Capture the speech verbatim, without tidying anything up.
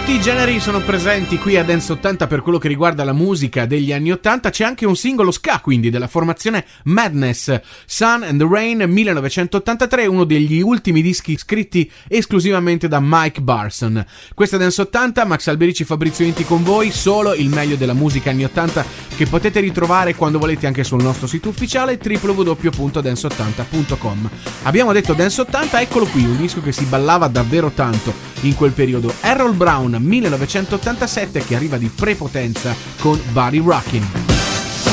Tutti i generi sono presenti qui a Dance ottanta per quello che riguarda la musica degli anni ottanta. C'è anche un singolo ska, quindi, della formazione Madness, Sun and the Rain millenovecentottantatré, uno degli ultimi dischi scritti esclusivamente da Mike Barson. Questa è Dance ottanta, Max Alberici, Fabrizio Inti con voi, solo il meglio della musica anni ottanta che potete ritrovare quando volete anche sul nostro sito ufficiale w w w punto dance ottanta punto com. Abbiamo detto Dance ottanta, eccolo qui, un disco che si ballava davvero tanto in quel periodo. Errol Brown millenovecentottantasette, che arriva di prepotenza con Body Rockin'.